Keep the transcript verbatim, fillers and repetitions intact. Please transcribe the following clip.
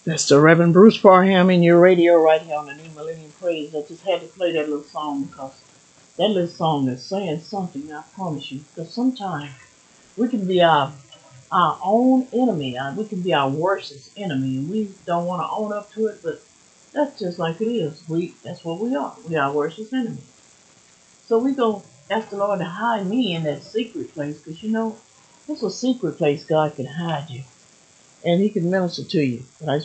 That's the Reverend Bruce Parham in your radio right here on the New Millennium Praise. I just had to play that little song because that little song is saying something, I promise you. Because sometimes we can be our our own enemy. uh, We can be our worstest enemy, and we don't want to own up to it. But that's just like it is. We That's what we are. We are our worstest enemy. So we go ask the Lord to hide me in that secret place, because you know, it's a secret place God can hide you, and He can minister to you. But I